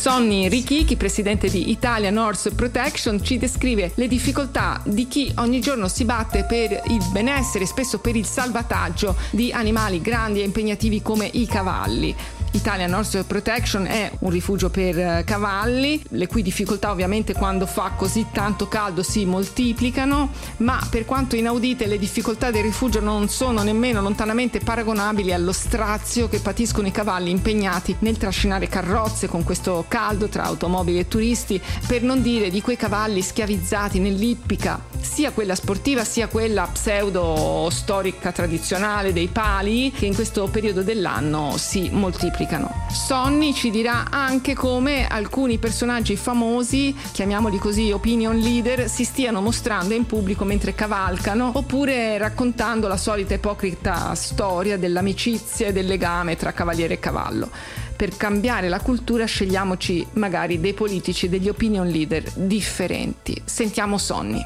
Sonny Richichi, presidente di Italian Horse Protection, ci descrive le difficoltà di chi ogni giorno si batte per il benessere, spesso per il salvataggio di animali grandi e impegnativi come i cavalli. Italian Horse Protection è un rifugio per cavalli, le cui difficoltà ovviamente quando fa così tanto caldo si moltiplicano, ma per quanto inaudite le difficoltà del rifugio non sono nemmeno lontanamente paragonabili allo strazio che patiscono i cavalli impegnati nel trascinare carrozze con questo caldo tra automobili e turisti, per non dire di quei cavalli schiavizzati nell'ippica, sia quella sportiva sia quella pseudo storica tradizionale dei pali, che in questo periodo dell'anno si moltiplicano. Sonny ci dirà anche come alcuni personaggi famosi, chiamiamoli così opinion leader, si stiano mostrando in pubblico mentre cavalcano, oppure raccontando la solita ipocrita storia dell'amicizia e del legame tra cavaliere e cavallo. Per cambiare la cultura scegliamoci magari dei politici e degli opinion leader differenti. Sentiamo Sonny.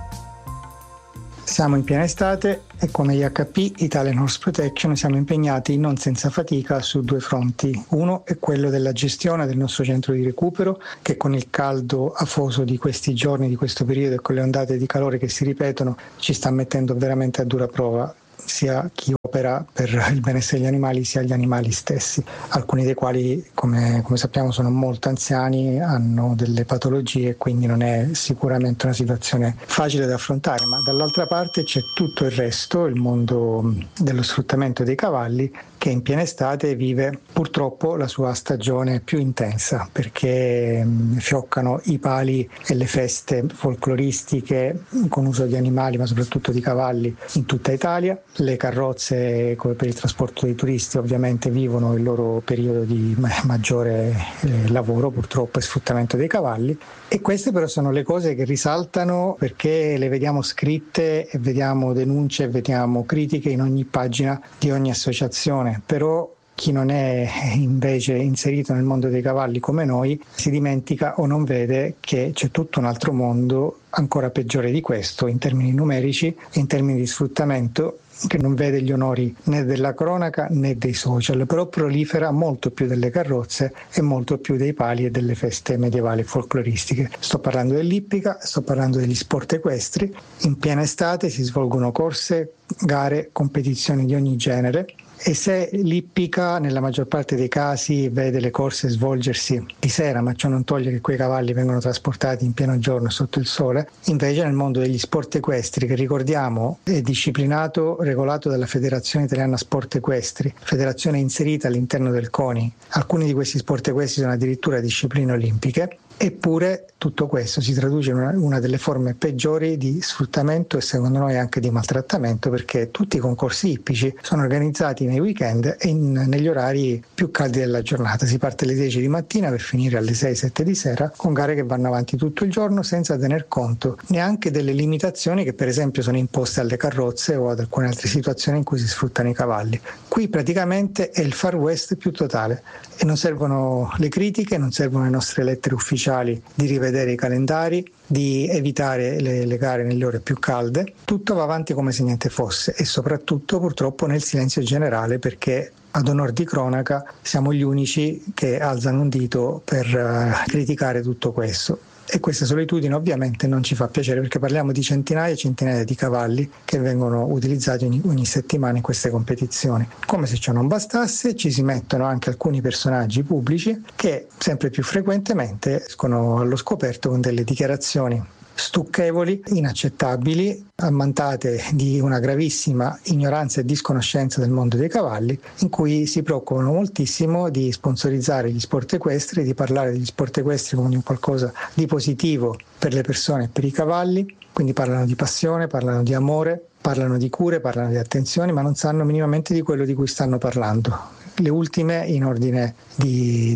Siamo in piena estate e come IHP, Italian Horse Protection, siamo impegnati non senza fatica su due fronti. Uno è quello della gestione del nostro centro di recupero, che con il caldo afoso di questi giorni, di questo periodo e con le ondate di calore che si ripetono, ci sta mettendo veramente a dura prova sia chi opera per il benessere degli animali sia gli animali stessi, alcuni dei quali come sappiamo sono molto anziani, hanno delle patologie, quindi non è sicuramente una situazione facile da affrontare, ma dall'altra parte c'è tutto il resto, il mondo dello sfruttamento dei cavalli, che in piena estate vive purtroppo la sua stagione più intensa, perché fioccano i pali e le feste folcloristiche con uso di animali, ma soprattutto di cavalli, in tutta Italia. Le carrozze, come per il trasporto dei turisti, ovviamente vivono il loro periodo di maggiore lavoro purtroppo e sfruttamento dei cavalli, e queste però sono le cose che risaltano perché le vediamo scritte e vediamo denunce e vediamo critiche in ogni pagina di ogni associazione. Però chi non è invece inserito nel mondo dei cavalli come noi si dimentica o non vede che c'è tutto un altro mondo ancora peggiore di questo in termini numerici e in termini di sfruttamento, che non vede gli onori né della cronaca né dei social, però prolifera molto più delle carrozze e molto più dei pali e delle feste medievali folcloristiche. Sto parlando dell'ippica, sto parlando degli sport equestri. In piena estate si svolgono corse, gare, competizioni di ogni genere, e se l'ippica nella maggior parte dei casi vede le corse svolgersi di sera, ma ciò non toglie che quei cavalli vengono trasportati in pieno giorno sotto il sole, invece nel mondo degli sport equestri, che ricordiamo è disciplinato, regolato dalla Federazione Italiana Sport Equestri, federazione inserita all'interno del CONI, alcuni di questi sport equestri sono addirittura discipline olimpiche. Eppure tutto questo si traduce in una delle forme peggiori di sfruttamento e secondo noi anche di maltrattamento, perché tutti i concorsi ippici sono organizzati nei weekend e negli orari più caldi della giornata. Si parte alle 10 di mattina per finire alle 6-7 di sera, con gare che vanno avanti tutto il giorno senza tener conto neanche delle limitazioni che per esempio sono imposte alle carrozze o ad alcune altre situazioni in cui si sfruttano i cavalli. Qui praticamente è il Far West più totale e non servono le critiche, non servono le nostre lettere ufficiali di rivedere i calendari, di evitare le gare nelle ore più calde. Tutto va avanti come se niente fosse e soprattutto purtroppo nel silenzio generale, perché ad onor di cronaca siamo gli unici che alzano un dito per criticare tutto questo. E questa solitudine ovviamente non ci fa piacere, perché parliamo di centinaia e centinaia di cavalli che vengono utilizzati ogni settimana in queste competizioni. Come se ciò non bastasse, ci si mettono anche alcuni personaggi pubblici che sempre più frequentemente escono allo scoperto con delle dichiarazioni stucchevoli, inaccettabili, ammantate di una gravissima ignoranza e disconoscenza del mondo dei cavalli, in cui si preoccupano moltissimo di sponsorizzare gli sport equestri, di parlare degli sport equestri come di un qualcosa di positivo per le persone e per i cavalli. Quindi parlano di passione, parlano di amore, parlano di cure, parlano di attenzioni, ma non sanno minimamente di quello di cui stanno parlando. Le ultime in ordine di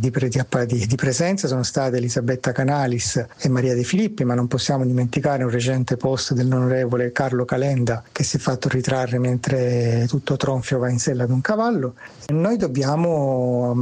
presenza sono state Elisabetta Canalis e Maria De Filippi, ma non possiamo dimenticare un recente post dell'onorevole Carlo Calenda, che si è fatto ritrarre mentre tutto tronfio va in sella ad un cavallo. Noi dobbiamo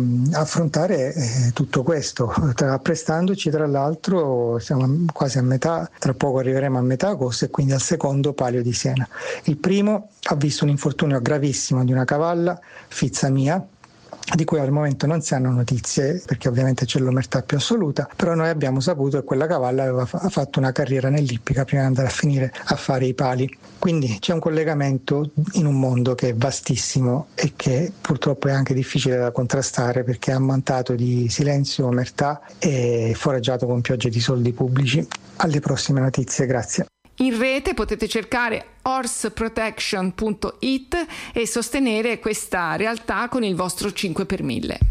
affrontare tutto questo, apprestandoci, tra l'altro siamo quasi a metà, tra poco arriveremo a metà agosto e quindi al secondo Palio di Siena. Il primo ha visto un infortunio gravissimo di una cavalla, Fizza Mia, di cui al momento non si hanno notizie, perché ovviamente c'è l'omertà più assoluta, però noi abbiamo saputo che quella cavalla aveva fatto una carriera nell'ippica prima di andare a finire a fare i pali. Quindi c'è un collegamento in un mondo che è vastissimo e che purtroppo è anche difficile da contrastare, perché è ammantato di silenzio, omertà e foraggiato con piogge di soldi pubblici. Alle prossime notizie, grazie. In rete potete cercare horseprotection.it e sostenere questa realtà con il vostro 5 per 1000.